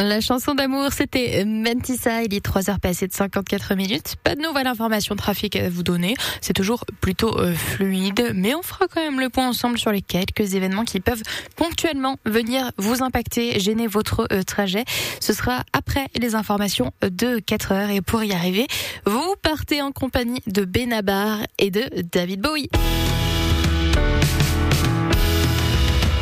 La chanson d'amour, c'était Mentissa. Il est 3h passées de 54 minutes. Pas de nouvelle information trafic à vous donner. C'est toujours plutôt fluide, mais on fera quand même le point ensemble sur les quelques événements qui peuvent ponctuellement venir vous impacter, gêner votre trajet. Ce sera après les informations de 4h. Et pour y arriver, vous partez en compagnie de Benabar et de David Bowie.